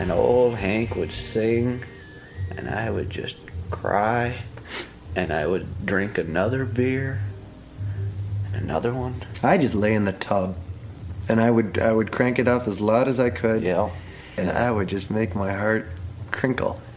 and old Hank would sing, and I would just cry, and I would drink another beer, and another one. I just lay in the tub, and I would crank it up as loud as I could, Yeah. and I would just make my heart crinkle.